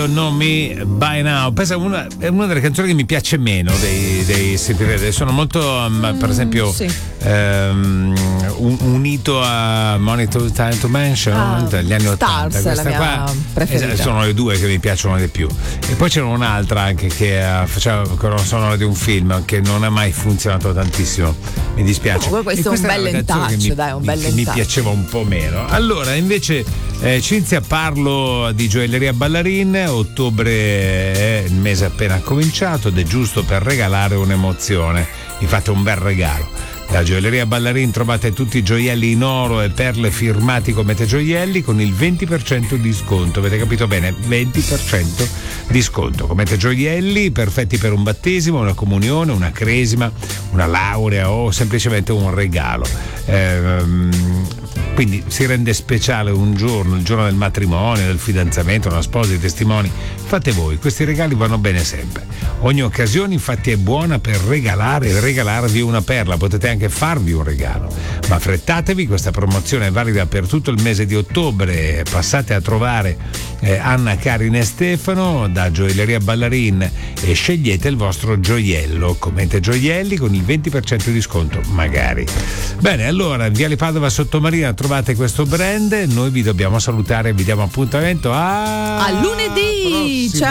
Know Me By Now. Pensa, è una delle canzoni che mi piace meno dei Simply. Sono molto per esempio sì. unito a Monitor Time to Mention degli anni 80. Stars, questa la mia qua preferita. sono le due che mi piacciono di più. E poi c'era un'altra anche che faceva colonna sonora di un film che non ha mai funzionato tantissimo, mi dispiace. Questo è un bel lentaccio, dai, un bel che mi lentaccio. piaceva un po' meno. Allora invece Cinzia, parlo di Gioielleria Ballarin. Ottobre è il mese appena cominciato ed è giusto per regalare un'emozione. Vi fate un bel regalo. Da Gioielleria Ballarin trovate tutti i gioielli in oro e perle firmati come Te Gioielli con il 20% di sconto. Avete capito bene? 20% di sconto. Come Te Gioielli, perfetti per un battesimo, una comunione, una cresima, una laurea o semplicemente un regalo. Quindi si rende speciale un giorno, il giorno del matrimonio, del fidanzamento, una sposa, i testimoni. Fate voi, questi regali vanno bene sempre. Ogni occasione infatti è buona per regalare e regalarvi una perla. Potete anche farvi un regalo, ma affrettatevi, questa promozione è valida per tutto il mese di ottobre. Passate a trovare Anna, Karin e Stefano da Gioielleria Ballarin e scegliete il vostro gioiello come Te Gioielli con il 20% di sconto, magari. Bene, allora in Viale Padova Sottomarina trovate questo brand. Noi vi dobbiamo salutare e vi diamo appuntamento a lunedì. Ciao.